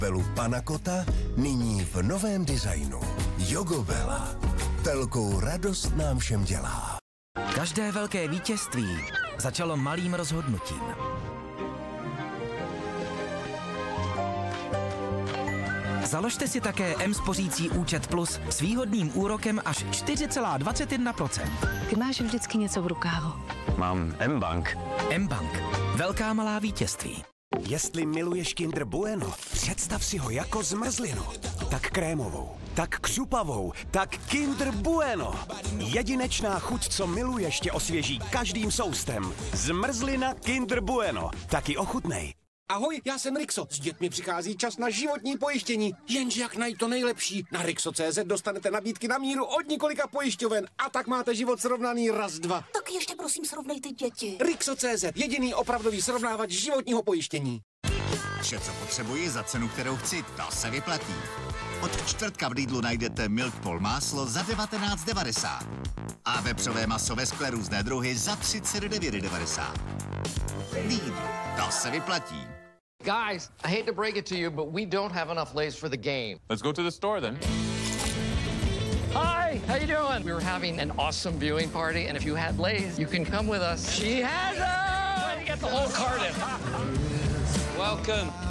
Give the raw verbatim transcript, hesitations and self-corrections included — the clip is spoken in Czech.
Pelu Panna Cotta nyní v novém designu. Jogobela. Velkou radost nám všem dělá. Každé velké vítězství začalo malým rozhodnutím. Založte si také M-spořící účet Plus s výhodným úrokem až čtyři celá dvacet jedna procenta. Ty máš vždycky něco v rukávu. Mám M-Bank. M-Bank. Velká malá vítězství. Jestli miluješ Kinder Bueno, představ si ho jako zmrzlinu. Tak krémovou, tak křupavou, tak Kinder Bueno. Jedinečná chuť, co miluješ, tě osvěží každým soustem. Zmrzlina Kinder Bueno. Taky ochutnej. Ahoj, já jsem Rixo. S dětmi přichází čas na životní pojištění. Jenže jak najít to nejlepší? Na Rixo tečka cé zet dostanete nabídky na míru od několika pojišťoven a tak máte život srovnaný raz, dva. Tak ještě prosím srovnejte děti. Rixo tečka cé zet, jediný opravdový srovnávač životního pojištění. Vše, co potřebuji za cenu, kterou chci, to se vyplatí. Od čtvrtka v Lidlu najdete Milk Pol máslo za devatenáct devadesát a vepřové maso ve skle různé druhy za třicet devět devadesát. Lidl, to se vyplatí. Guys, I hate to break it to you, but we don't have enough Lay's for the game. Let's go to the store then. Hi, how you doing? We were having an awesome viewing party, and if you had Lay's, you can come with us. She has them! Trying to get the whole cart in. Welcome.